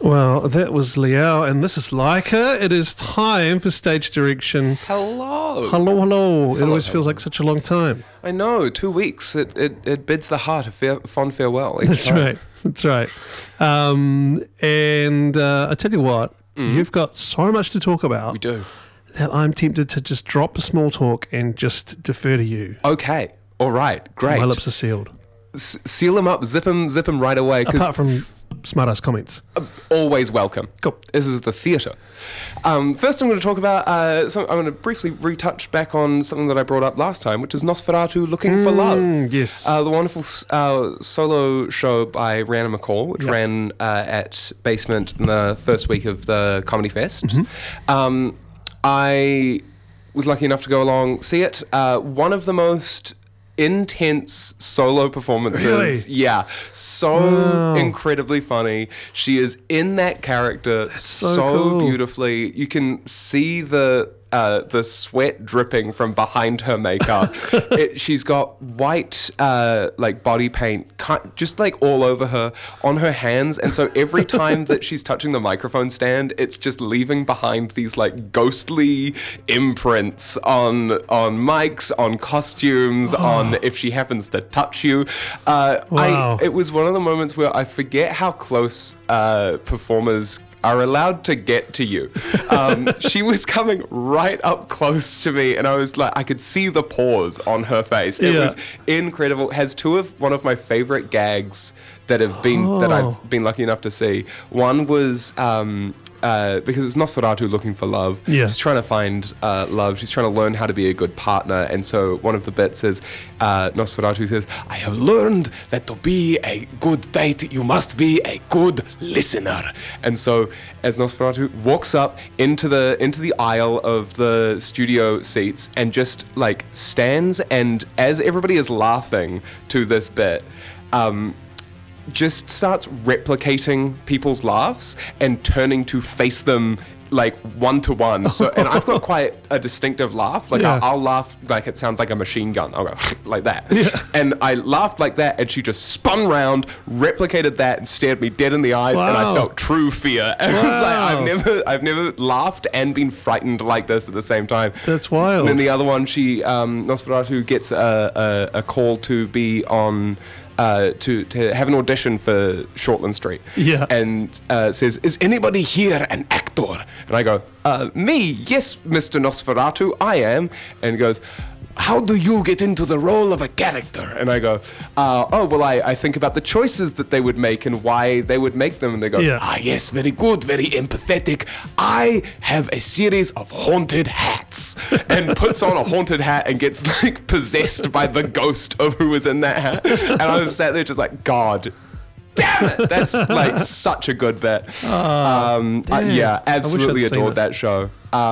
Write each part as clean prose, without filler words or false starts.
Well, that was Liao, and this is Leica. It is time for stage direction. Hello. Hello. It always feels like such a long time. I know, 2 weeks. It bids the heart a fond farewell. That's right. And I tell you what, you've got so much to talk about. We do. That I'm tempted to just drop the small talk and just defer to you. Okay. All right. Great. My lips are sealed. Seal them up. Zip them right away. Apart from smart-ass comments. Always welcome. Cool. This is the theatre. First I'm going to talk about, I'm going to briefly retouch back on something that I brought up last time, which is Nosferatu Looking for Love. Yes. The wonderful solo show by Rhiannon McCall, which ran at Basement in the first week of the Comedy Fest. I was lucky enough to go along, see it. One of the most intense solo performances. Really? Yeah. So incredibly funny. She is in that character so cool. beautifully. You can see the sweat dripping from behind her makeup. She's got white like body paint just like all over her, on her hands, and so every time that she's touching the microphone stand, it's just leaving behind these like ghostly imprints on mics, on costumes, on if she happens to touch you. Wow. It was one of the moments where I forget how close performers are allowed to get to you. She was coming right up close to me, and I was like, I could see the pause on her face. It was incredible. Has one of my favorite gags that I've been lucky enough to see. One was because it's Nosferatu looking for love. Yeah. She's trying to find love. She's trying to learn how to be a good partner. And so one of the bits is Nosferatu says, I have learned that to be a good date, you must be a good listener. And so as Nosferatu walks up into the aisle of the studio seats and just like stands, and as everybody is laughing to this bit, just starts replicating people's laughs and turning to face them like one-to-one. So, and I've got quite a distinctive laugh. Like I'll laugh like it sounds like a machine gun. I'll go like that. Yeah. And I laughed like that, and she just spun round, replicated that, and stared me dead in the eyes, and I felt true fear. And I was like, I've never laughed and been frightened like this at the same time. That's wild. And then the other one, Nosferatu gets a call to be on to have an audition for Shortland Street. Yeah. And says, is anybody here an actor? And I go, me, yes, Mr. Nosferatu, I am. And he goes, how do you get into the role of a character? And I go, I think about the choices that they would make and why they would make them. And they go, yes, very good, very empathetic. I have a series of haunted hats. And puts on a haunted hat and gets like possessed by the ghost of who was in that hat. And I was sat there just like, God damn it, that's like such a good bit. Absolutely adored that show.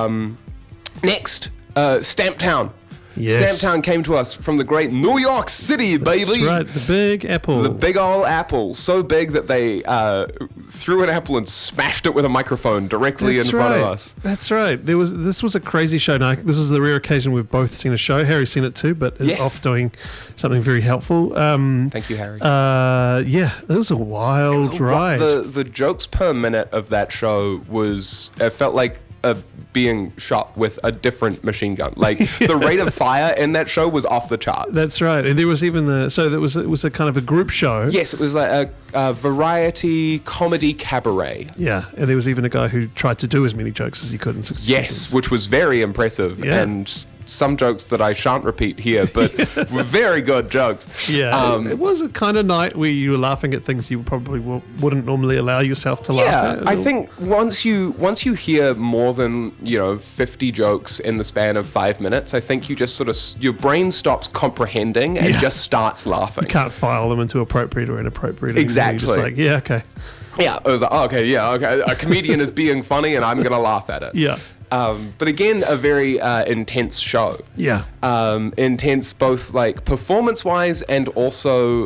Next, Stamptown. Yes. Stamptown came to us from the great New York City, baby. That's right, the Big Apple. The big ol' apple. So big that they threw an apple and smashed it with a microphone directly in front of us. That's right. This was a crazy show. Now, this is the rare occasion we've both seen a show. Harry's seen it too, but is off doing something very helpful. Thank you, Harry. It was a wild ride. The jokes per minute of that show it felt like being shot with a different machine gun. Like the rate of fire in that show was off the charts. That's right. And there was even it was a kind of a group show. Yes, it was like a variety comedy cabaret. Yeah, and there was even a guy who tried to do as many jokes as he could in 60 seconds. Which was very impressive, and some jokes that I shan't repeat here, but were very good jokes. Yeah, it was a kind of night where you were laughing at things you probably wouldn't normally allow yourself to laugh at. Yeah, I think once you hear more than 50 jokes in the span of 5 minutes, I think you just sort of your brain stops comprehending and just starts laughing. You can't file them into appropriate or inappropriate. Exactly. You're just like, okay. Yeah, I was like, okay. A comedian is being funny, and I'm gonna laugh at it. Yeah. But again, a very intense show. Yeah. Intense both like performance-wise and also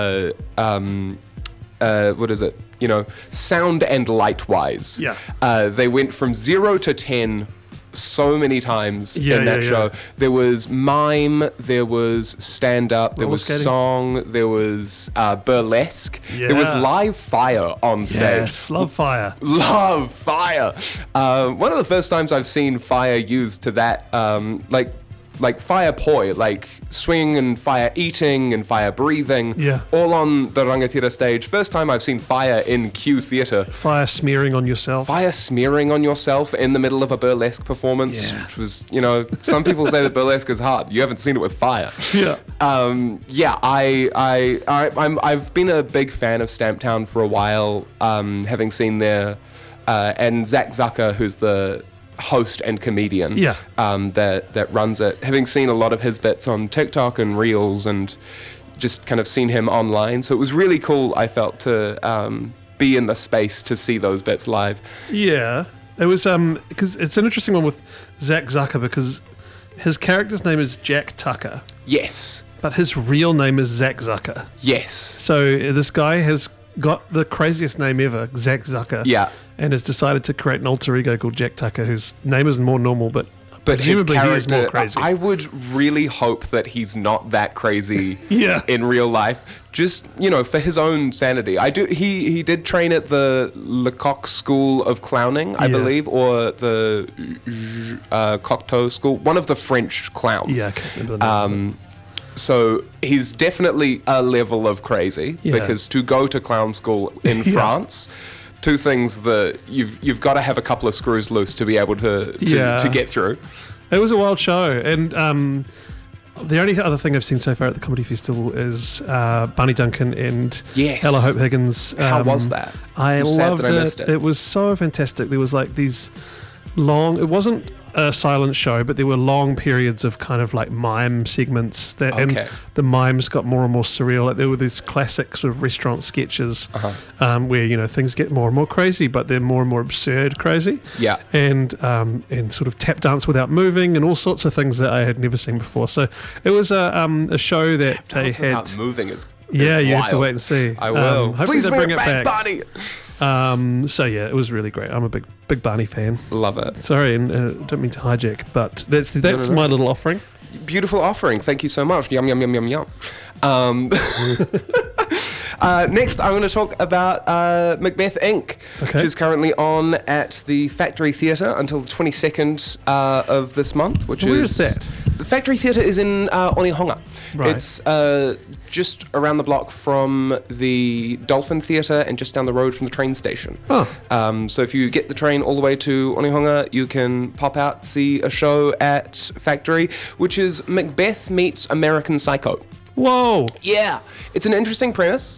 what is it? Sound and light-wise. Yeah. They went from 0 to 10 so many times in that show. There was mime, there was stand-up, there was song, there was burlesque, there was live fire on stage. Yes, love fire. Love fire. One of the first times I've seen fire used to that, like fire poi, like swinging and fire eating and fire breathing, all on the Rangatira stage. First time I've seen fire in Q Theatre. Fire smearing on yourself. Fire smearing on yourself in the middle of a burlesque performance, which was, some people say that burlesque is hard. You haven't seen it with fire. I've been a big fan of Stamptown for a while, having seen their, and Zach Zucker, who's the host and comedian that runs it, having seen a lot of his bits on TikTok and Reels and just kind of seen him online. So it was really cool, I felt, to be in the space to see those bits live. Yeah, it was because it's an interesting one with Zach Zucker because his character's name is Jack Tucker. Yes. But his real name is Zach Zucker. Yes. So this guy has got the craziest name ever, Zach Zucker. Yeah. And has decided to create an alter ego called Jack Tucker, whose name is more normal, but his character, he is more crazy. I would really hope that he's not that crazy in real life, just, for his own sanity. He did train at the Lecoq School of Clowning, I believe, or the Cocteau School, one of the French clowns. Yeah, I can't remember the name. So he's definitely a level of crazy, because to go to clown school in France, two things that you've got to have a couple of screws loose to be able to get through. It was a wild show, and the only other thing I've seen so far at the Comedy Festival is Barney Duncan and Ella Hope Higgins. How was that? I loved it. It was so fantastic. There was like these long. It wasn't a silent show, but there were long periods of kind of like mime segments and the mimes got more and more surreal. Like there were these classic sort of restaurant sketches where things get more and more crazy, but they're more and more absurd crazy. Yeah, and sort of tap dance without moving and all sorts of things that I had never seen before. So it was a show that tap dance they had without moving is you wild. have to wait and see. I will. Hopefully Please they bring it back. Barney. So yeah, it was really great. I'm a big Barney fan. Love it. Sorry, and don't mean to hijack, but that's my little offering. Beautiful offering. Thank you so much. Yum yum yum yum yum. Next, I want to talk about Macbeth Inc., which is currently on at the Factory Theatre until the 22nd of this month. Where is that? The Factory Theatre is in Onehunga. Right. It's just around the block from the Dolphin Theatre and just down the road from the train station. So if you get the train all the way to Onehunga, you can pop out, see a show at Factory, which is Macbeth meets American Psycho. Whoa! Yeah, it's an interesting premise.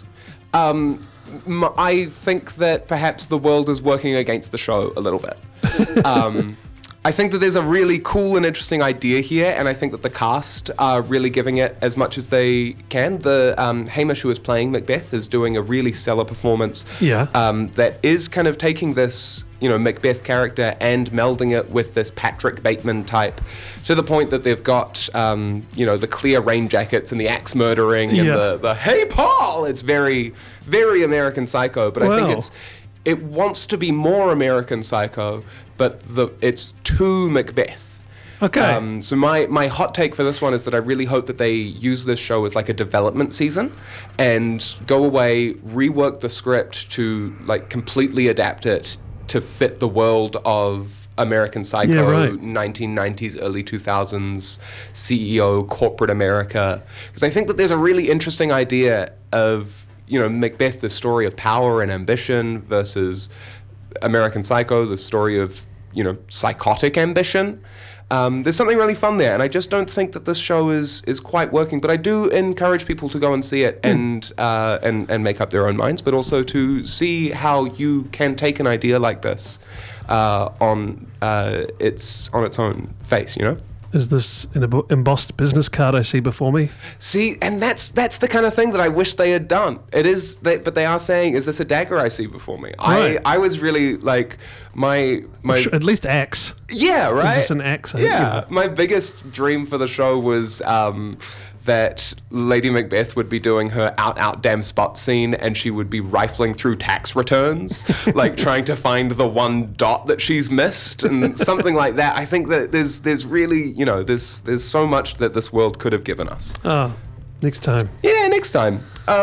I think that perhaps the world is working against the show a little bit. I think that there's a really cool and interesting idea here, and I think that the cast are really giving it as much as they can. The Hamish, who is playing Macbeth, is doing a really stellar performance. That is kind of taking this, Macbeth character and melding it with this Patrick Bateman type, to the point that they've got, the clear rain jackets and the axe murdering and the hey Paul. It's very, very American Psycho, but I think it wants to be more American Psycho, but it's too Macbeth. Okay. So my hot take for this one is that I really hope that they use this show as like a development season and go away, rework the script to like completely adapt it to fit the world of American Psycho, 1990s, early 2000s, CEO, corporate America. Because I think that there's a really interesting idea of, Macbeth, the story of power and ambition, versus American Psycho, the story of, psychotic ambition. There's something really fun there, and I just don't think that this show is quite working. But I do encourage people to go and see it and make up their own minds, but also to see how you can take an idea like this on its own face, Is this an embossed business card I see before me? See, and that's the kind of thing that I wish they had done. It is, but they are saying, "Is this a dagger I see before me?" Right. I was really like my at least axe. Yeah, right. Is this an axe? Yeah, my biggest dream for the show was that Lady Macbeth would be doing her out damn spot scene, and she would be rifling through tax returns, like trying to find the one dot that she's missed, and something like that. I think that there's really, there's so much that this world could have given us. Oh, next time. Yeah, next time.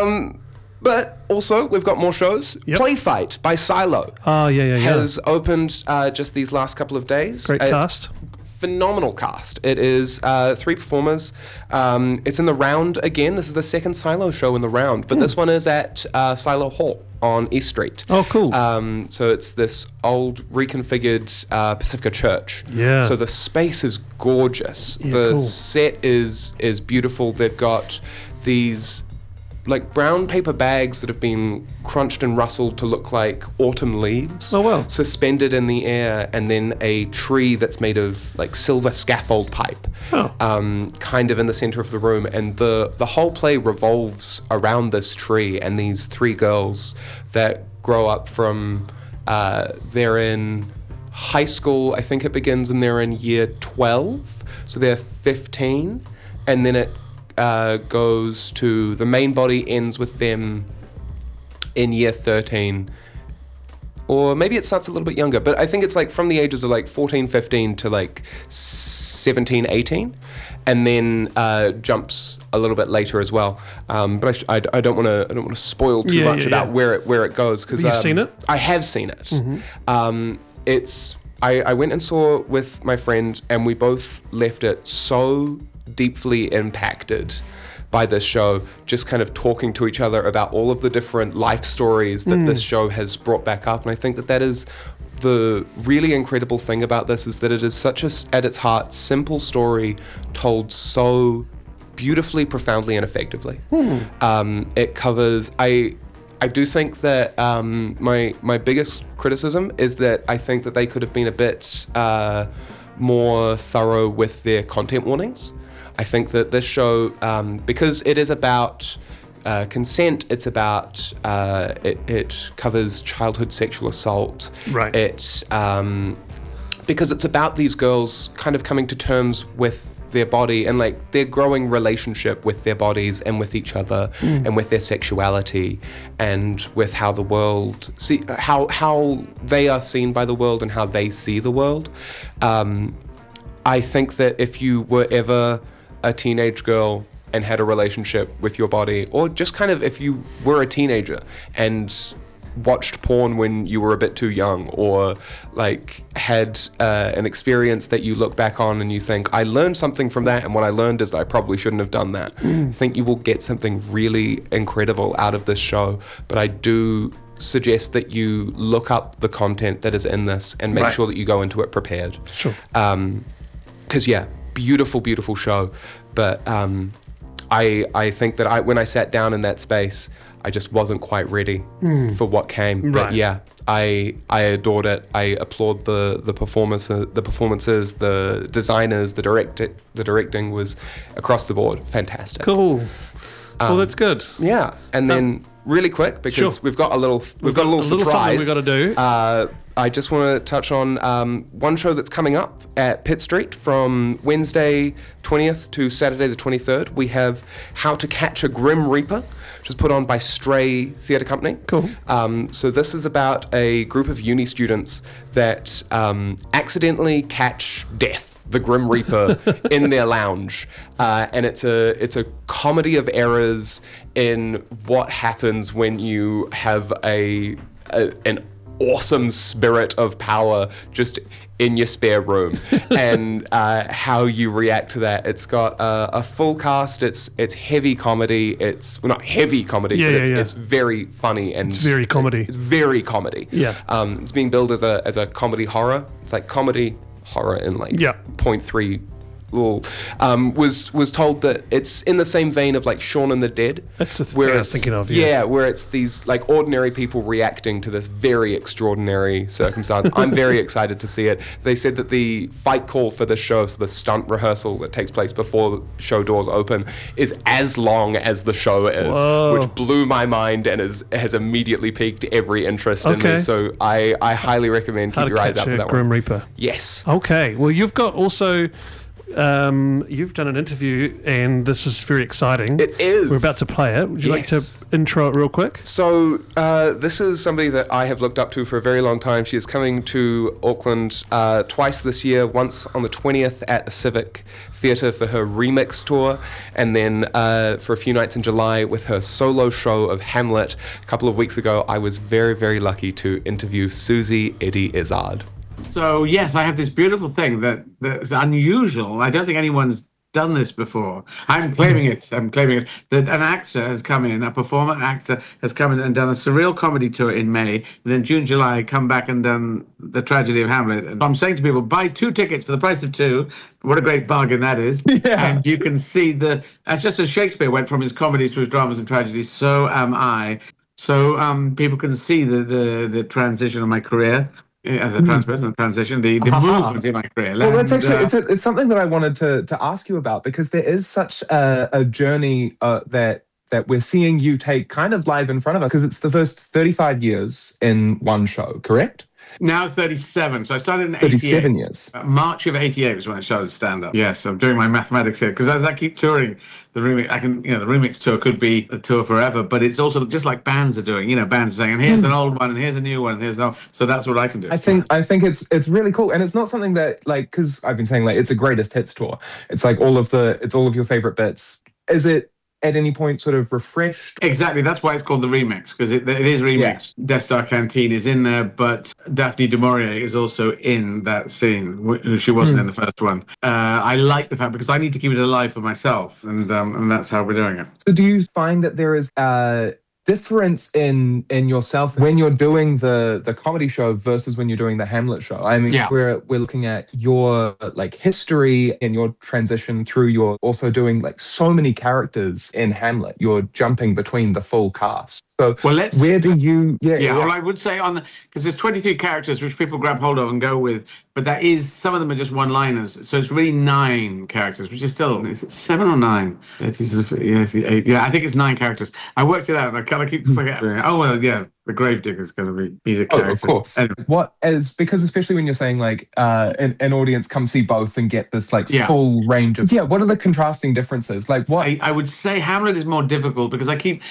But also, we've got more shows. Yep. Play Fight by Silo. Oh, yeah. Has opened just these last couple of days. Great cast. Phenomenal cast. It is 3 performers. It's in the Round again. This is the second Silo show in the Round, but this one is at Silo Hall on East Street. Oh, cool. So it's this old reconfigured Pacifica church. Yeah. So the space is gorgeous. Yeah, the cool. set is beautiful. They've got these like brown paper bags that have been crunched and rustled to look like autumn leaves. Oh, wow. Suspended in the air, and then a tree that's made of like silver scaffold pipe, kind of in the center of the room. And the whole play revolves around this tree and these 3 girls that grow up from, they're in high school, I think it begins, and they're in year 12. So they're 15, and then it goes to the main body ends with them in year 13, or maybe it starts a little bit younger, but I think it's like from the ages of like 14, 15 to like 17, 18, and then jumps a little bit later as well. But I don't want to spoil too much about where it goes, because you've seen it. I have seen it. Mm-hmm. I went and saw it with my friend, and we both left it so deeply impacted by this show, just kind of talking to each other about all of the different life stories that this show has brought back up. And I think that is the really incredible thing about this, is that it is such a, at its heart, simple story told so beautifully, profoundly, and effectively. It covers, I do think that my biggest criticism is that I think that they could have been a bit more thorough with their content warnings. I think that this show, because it is about consent, it's about, it covers childhood sexual assault. Right. Because it's about these girls kind of coming to terms with their body and like their growing relationship with their bodies and with each other and with their sexuality and with how the world how they are seen by the world and how they see the world. I think that if you were ever a teenage girl and had a relationship with your body, or just kind of if you were a teenager and watched porn when you were a bit too young, or like had an experience that you look back on and you think, I learned something from that, and what I learned is I probably shouldn't have done that. I think you will get something really incredible out of this show, but I do suggest that you look up the content that is in this and make sure that you go into it prepared. Sure. Because beautiful show, but I think that when I sat down in that space, I just wasn't quite ready for what came. But yeah, I adored it. I applaud the performances, the designers, the directing was across the board fantastic. Cool. Well, that's good. Yeah, and then really quick, because we've got a little surprise we've got to do. I just want to touch on one show that's coming up at Pitt Street from Wednesday 20th to Saturday the 23rd. We have How to Catch a Grim Reaper, which is put on by Stray Theatre Company. Cool. So this is about a group of uni students that accidentally catch death, the Grim Reaper, in their lounge. And it's a comedy of errors in what happens when you have an awesome spirit of power just in your spare room, and how you react to that. It's got a full cast. It's heavy comedy. It's not heavy comedy, but it's very funny, and it's very comedy. It's very comedy. Yeah. It's being billed as a comedy horror. It's like comedy horror in like 0.3. Was told that it's in the same vein of like Shaun of the Dead. That's the thing I was thinking of. Yeah, where it's these like ordinary people reacting to this very extraordinary circumstance. I'm very excited to see it. They said that the fight call for the show, so the stunt rehearsal that takes place before the show doors open, is as long as the show is. Whoa. Which blew my mind and has immediately piqued every interest in me. So I highly recommend keep your eyes out for that Grim one. Reaper. Yes. Okay. Well, you've got also you've done an interview, and this is very exciting. It is. We're about to play it. Would you like to intro it real quick? So this is somebody that I have looked up to for a very long time. She is coming to Auckland twice this year, once on the 20th at the Civic Theatre for her remix tour, and then for a few nights in July with her solo show of Hamlet. A couple of weeks ago, I was very, very lucky to interview Susie Eddie Izzard. So yes, I have this beautiful thing that's unusual. I don't think anyone's done this before. I'm claiming it. That an actor has come in, a performer actor has come in and done a surreal comedy tour in May, and then June, July, come back and done the tragedy of Hamlet. And I'm saying to people, buy 2 tickets for the price of 2. What a great bargain that is. Yeah. And you can see that's just as Shakespeare went from his comedies to his dramas and tragedies, so am I. So people can see the transition of my career. As a trans person, transition, the movement in my career. Well, that's actually it's something that I wanted to ask you about, because there is such a journey that we're seeing you take kind of live in front of us, because it's the first 35 years in one show, correct? Now 37. So I started in 88. 37 years. March of 88 was when I started stand-up. Yes, I'm doing my mathematics here, because as I keep touring the remix, the remix tour could be a tour forever, but it's also just like bands are doing. Bands are saying, and here's an old one, and here's a new one, and here's no. So that's what I can do. I think it's really cool, and it's not something that, like, because I've been saying, like, it's a greatest hits tour. It's like all of your favorite bits. Is it at any point sort of refreshed? Exactly, that's why it's called the remix, because it is remixed. Yeah. Death Star Canteen is in there, but Daphne du Maurier is also in that scene. She wasn't in the first one. I like the fact, because I need to keep it alive for myself, and that's how we're doing it. So do you find that there is difference in yourself when you're doing the comedy show versus when you're doing the Hamlet show? I mean, we're looking at your like history and your transition through. You're also doing like so many characters in Hamlet. You're jumping between the full cast. So where do you? Well, I would say because there's 23 characters which people grab hold of and go with, but some of them are just one-liners. So it's really 9 characters, which is still, is it 7 or 9? I think it's 9 characters. I worked it out. I keep forgetting. Oh well, yeah. The Gravedigger's going to be, he's a character. Oh, of course. Anyway. Because especially when you're saying like an audience come see both and get this like full range of, what are the contrasting differences? Like what? I would say Hamlet is more difficult, because I keep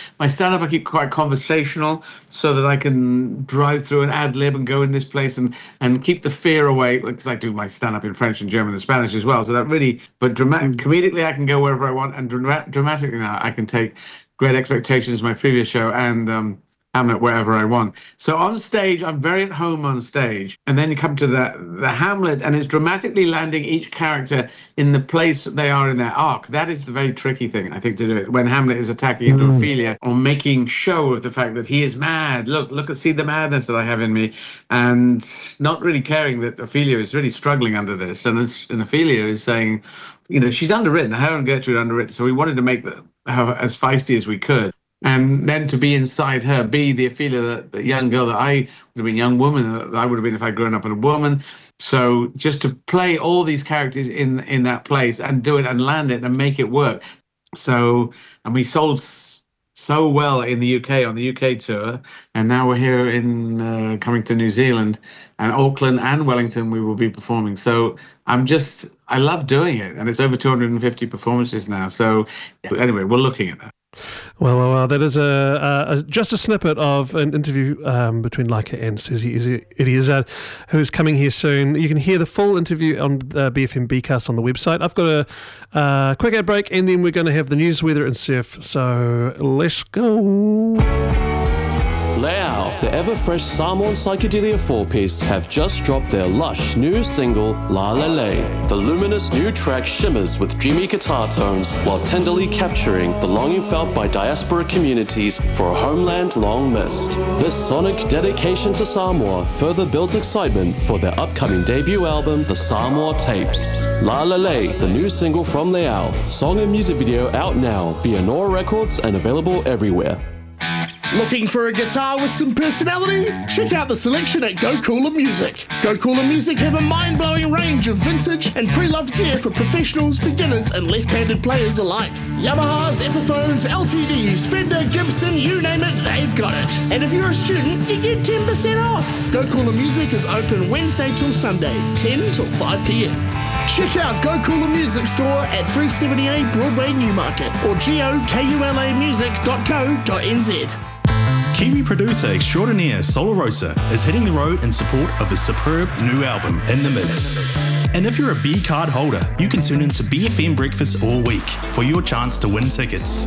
quite conversational, so that I can drive through an ad lib and go in this place and keep the fear away, because I do my stand-up in French and German and Spanish as well. So that really, but comedically I can go wherever I want, and dramatically now I can take Great Expectations, my previous show, and Hamlet wherever I want. So on stage, I'm very at home on stage, and then you come to the Hamlet, and it's dramatically landing each character in the place they are in their arc. That is the very tricky thing, I think, to do it. When Hamlet is attacking into Ophelia, or making show of the fact that he is mad. See the madness that I have in me, and not really caring that Ophelia is really struggling under this, and Ophelia is saying, she's underwritten, her and Gertrude underwritten, so we wanted to make her as feisty as we could. And then to be inside her, be the Ophelia, the young girl that I would have been, young woman that I would have been if I'd grown up as a woman. So just to play all these characters in that place and do it and land it and make it work. So, and we sold so well in the UK on the UK tour, and now we're here in coming to New Zealand, and Auckland and Wellington we will be performing. So I love doing it, and it's over 250 performances now. So anyway, we're looking at that. Well, that is just a snippet of an interview between Laika and Susie Eddie Izzard, who is coming here soon. You can hear the full interview on BFM Bcast on the website. I've got a quick ad break, and then we're going to have the news, weather, and surf. So let's go. Leao, the ever-fresh Samoan psychedelia 4-piece, have just dropped their lush new single, La La La. The luminous new track shimmers with dreamy guitar tones while tenderly capturing the longing felt by diaspora communities for a homeland long missed. This sonic dedication to Samoa further builds excitement for their upcoming debut album, The Samoa Tapes. La La La, the new single from Leao. Song and music video out now via Noah Records and available everywhere. Looking for a guitar with some personality? Check out the selection at Go Cooler Music. Go Cooler Music have a mind-blowing range of vintage and pre-loved gear for professionals, beginners and left-handed players alike. Yamahas, Epiphones, LTDs, Fender, Gibson, you name it, they've got it. And if you're a student, you get 10% off. Go Cooler Music is open Wednesday till Sunday, 10 till 5 p.m. Check out Go Cooler Music Store at 378 Broadway Newmarket or gokulamusic.co.nz. Kiwi producer extraordinaire Solar Rosa is hitting the road in support of his superb new album, In the Mids. And if you're a B card holder, you can tune into BFM Breakfast all week for your chance to win tickets.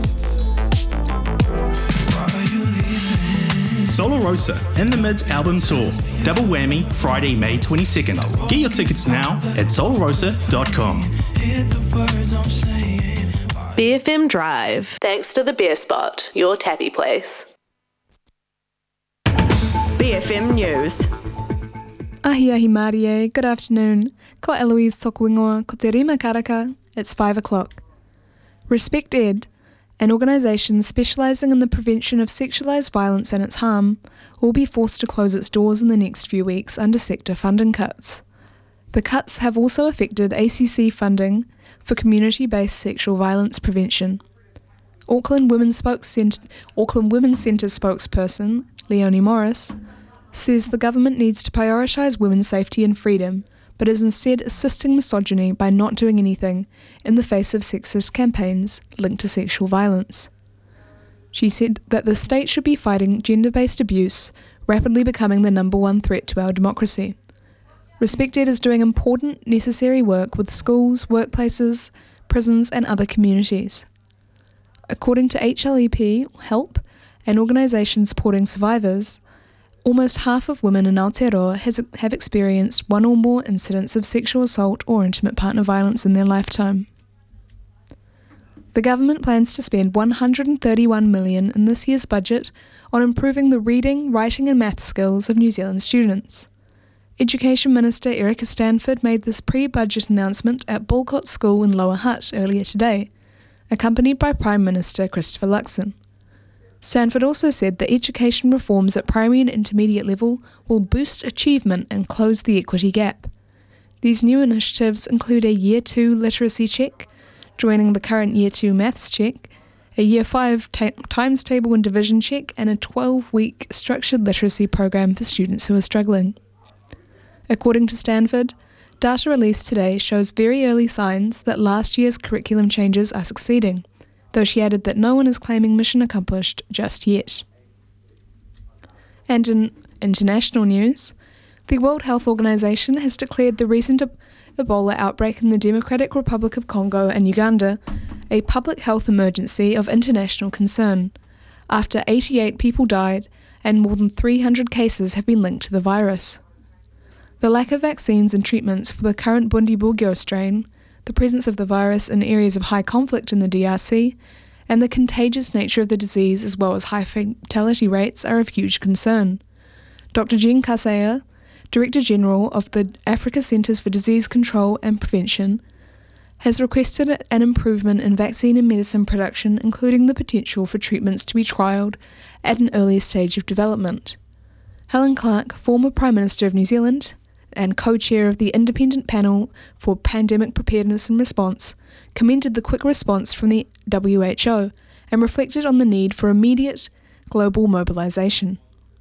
Solar Rosa, In the Mids album tour. Double whammy, Friday, May 22nd. Get your tickets now at solarrosa.com. BFM Drive. Thanks to the Beer Spot, your tappy place. BFM News. Ahi Marie, good afternoon. Ko Eloise toku ingoa, ko te rima karaka. It's 5 o'clock. Respect Ed, an organisation specialising in the prevention of sexualised violence and its harm, will be forced to close its doors in the next few weeks under sector funding cuts. The cuts have also affected ACC funding for community-based sexual violence prevention. Auckland Women's Centre spokesperson, Leonie Morris, says the government needs to prioritise women's safety and freedom, but is instead assisting misogyny by not doing anything in the face of sexist campaigns linked to sexual violence. She said that the state should be fighting gender-based abuse, rapidly becoming the number one threat to our democracy. Respect Ed is doing important, necessary work with schools, workplaces, prisons and other communities. According to HLEP Help, an organisation supporting survivors, almost half of women in Aotearoa have experienced one or more incidents of sexual assault or intimate partner violence in their lifetime. The government plans to spend $131 million in this year's budget on improving the reading, writing and math skills of New Zealand students. Education Minister Erica Stanford made this pre-budget announcement at Bulcott School in Lower Hutt earlier today, accompanied by Prime Minister Christopher Luxon. Stanford also said that education reforms at primary and intermediate level will boost achievement and close the equity gap. These new initiatives include a Year 2 literacy check, joining the current Year 2 maths check, a Year 5 times table and division check, and a 12-week structured literacy program for students who are struggling. According to Stanford, data released today shows very early signs that last year's curriculum changes are succeeding, though she added that no one is claiming mission accomplished just yet. And in international news, the World Health Organization has declared the recent Ebola outbreak in the Democratic Republic of Congo and Uganda a public health emergency of international concern, after 88 people died and more than 300 cases have been linked to the virus. The lack of vaccines and treatments for the current Bundibugyo strain, the presence of the virus in areas of high conflict in the DRC, and the contagious nature of the disease as well as high fatality rates are of huge concern. Dr. Jen Kaseya, Director General of the Africa Centres for Disease Control and Prevention, has requested an improvement in vaccine and medicine production, including the potential for treatments to be trialled at an earlier stage of development. Helen Clark, former Prime Minister of New Zealand, and co-chair of the Independent Panel for Pandemic Preparedness and Response, commended the quick response from the WHO and reflected on the need for immediate global mobilisation.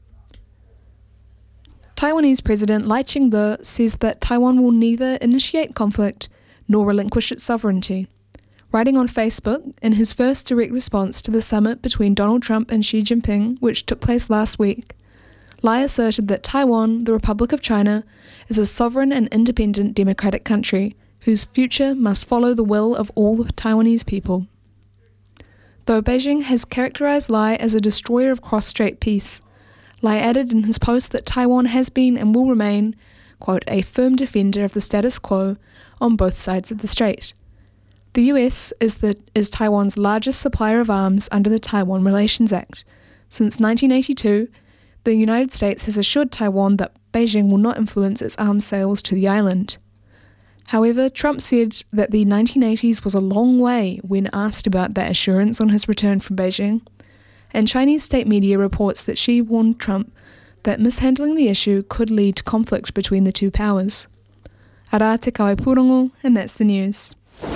Taiwanese President Lai Ching-te says that Taiwan will neither initiate conflict nor relinquish its sovereignty. Writing on Facebook, in his first direct response to the summit between Donald Trump and Xi Jinping, which took place last week, Lai asserted that Taiwan, the Republic of China, is a sovereign and independent democratic country whose future must follow the will of all the Taiwanese people. Though Beijing has characterized Lai as a destroyer of cross-strait peace, Lai added in his post that Taiwan has been and will remain, quote, a firm defender of the status quo on both sides of the strait. The US is Taiwan's largest supplier of arms under the Taiwan Relations Act. Since 1982, the United States has assured Taiwan that Beijing will not influence its arms sales to the island. However, Trump said that the 1980s was a long way when asked about that assurance on his return from Beijing, and Chinese state media reports that Xi warned Trump that mishandling the issue could lead to conflict between the two powers. Ara te kawe pūrongo, and that's the news.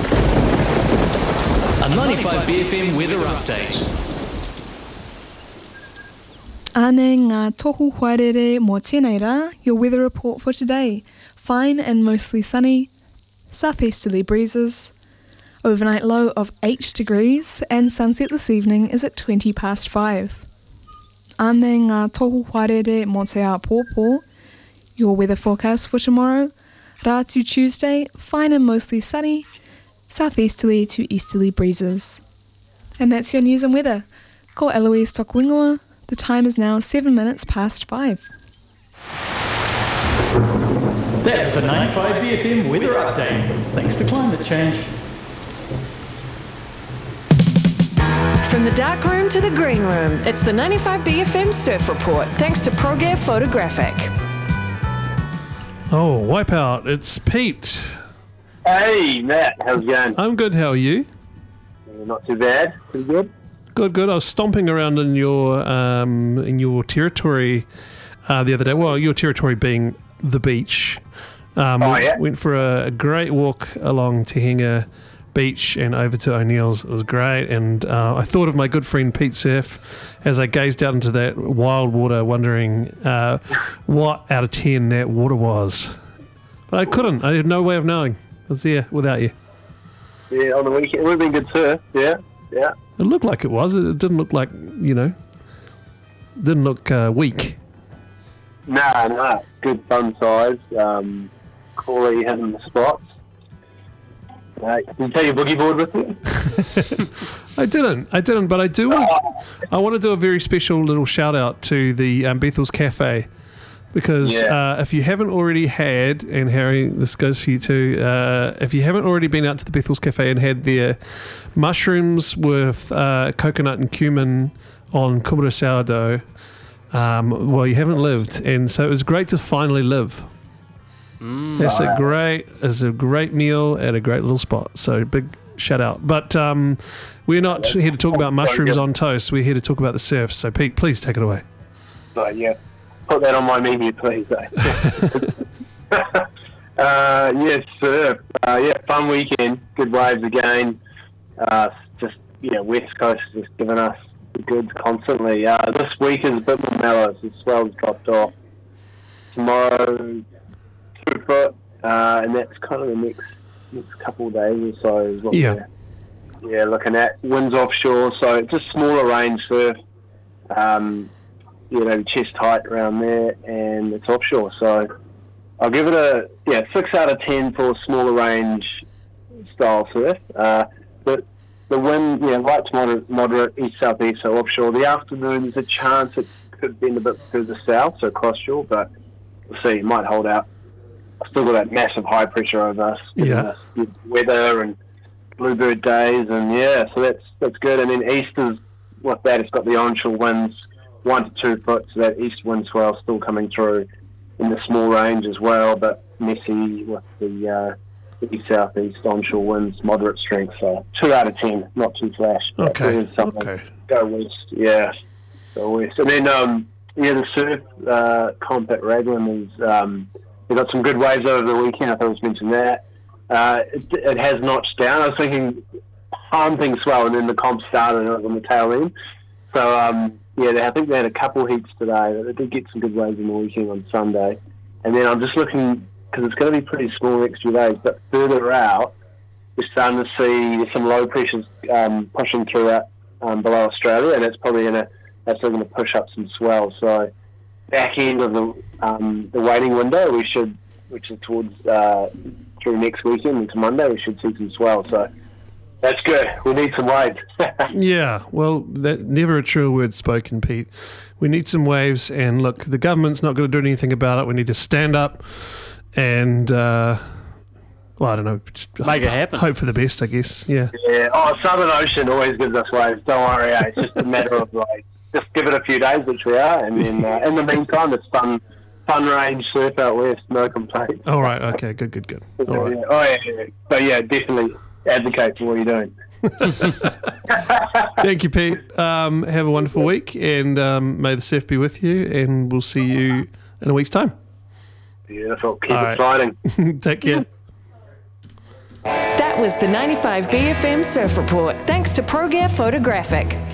A 95BFM weather update. Ane ngā tohu haerere mō tēnei rā, your weather report for today. Fine and mostly sunny, southeasterly breezes, overnight low of 8 degrees, and sunset this evening is at 20 past 5. Ane ngā tohu haerere mō te a pōpō, your weather forecast for tomorrow. Rā to Tuesday, fine and mostly sunny, southeasterly to easterly breezes. And that's your news and weather. Ko Eloise Tokuingoa. The time is now 7 minutes past 5. That was a 95BFM weather update. Thanks to climate change. From the dark room to the green room, it's the 95BFM Surf Report, thanks to ProGear Photographic. Oh, Wipeout, it's Pete. Hey, Matt, how's it going? I'm good, how are you? Not too bad, pretty good. Good. I was stomping around in your territory the other day. Well, your territory being the beach. Went for a great walk along Te Henga Beach and over to O'Neill's. It was great, and I thought of my good friend Pete Surf as I gazed out into that wild water, wondering what out of 10 that water was. But I couldn't. I had no way of knowing. I was there without you. Yeah, on the weekend. It would have been good surf. Yeah. It looked like it was. It didn't look like, didn't look weak. Nah. Good fun size. Corey hitting the spots. Did you take your boogie board with you? I didn't, but I do want to do a very special little shout out to the Bethel's Cafe. Because if you haven't already had, and Harry, this goes for you too, if you haven't already been out to the Bethel's Cafe and had their mushrooms with coconut and cumin on kumara sourdough, well, you haven't lived. And so it was great to finally live. It's a great meal at a great little spot. So big shout out. But we're not here to talk about mushrooms on toast. We're here to talk about the surf. So Pete, please take it away. Put that on my menu, please. Yes, surf. Fun weekend. Good waves again. West Coast has just given us the goods constantly. This week is a bit more mellow. The swell's dropped off. Tomorrow, 2 foot, and that's kind of the next couple of days or so is what we're looking at. Winds offshore, so it's just smaller range surf. Chest height around there, and it's offshore. So I'll give it a 6 out of 10 for smaller range style surf. But the wind, light to moderate east-southeast, so offshore. The afternoon, there's a chance it could bend a bit further south, so cross shore, but we'll see. It might hold out. I've still got that massive high pressure over us. Weather and bluebird days, and so that's good. And then east is with that, it's got the onshore winds. 1 to 2 foot, so that east wind swell still coming through in the small range as well, but messy with the east-southeast onshore winds, moderate strength, so 2 out of 10, not too flash. Okay. Go west, go west. And then, the surf comp at Raglan is, we got some good waves over the weekend, I thought I was mentioning that. It has notched down. I was thinking pumping swell, and then the comp started and it was on the tail end. So, I think they had a couple heats today. They did get some good waves in the weekend on Sunday. And then I'm just looking, because it's going to be pretty small next few days, but further out, we're starting to see some low pressures pushing through out below Australia, and that's probably that's going to push up some swell. So back end of the waiting window, which is towards through next weekend into Monday, we should see some swell. So that's good. We need some waves. Well, never a truer word spoken, Pete. We need some waves, and look, the government's not going to do anything about it. We need to stand up and, I don't know. Make it happen. Hope for the best, I guess. Yeah. Oh, Southern Ocean always gives us waves. Don't worry. It's just a matter of, just give it a few days, which we are, and then in the meantime, it's fun range surf out west. No complaints. All right. Okay. Good. All right. So, definitely advocate for what you're doing. Thank you, Pete. Have a wonderful week, and may the surf be with you, and we'll see you in a week's time. Beautiful. Keep it fighting. Take care. That was the 95BFM Surf Report, thanks to ProGear Photographic.